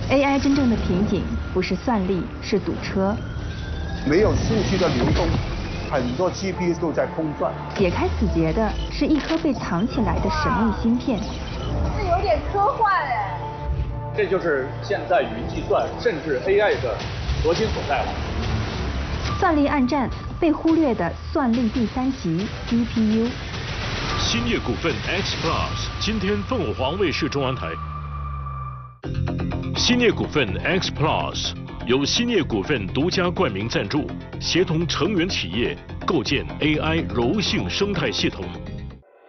AI 真正的瓶颈不是算力，是堵车。 没有数据的流动，很多 GPU 都在空转。 解开死结的是一颗被藏起来的神秘芯片。 这有点科幻哎。 这就是现在云计算甚至 AI 的核心所在了。 算力暗战，被忽略的算力第3集 GPU。 兴业股份 X Plus 今天凤凰卫视中央台。兴业股份 X Plus 由兴业股份独家冠名赞助，协同成员企业构建 AI 柔性生态系统。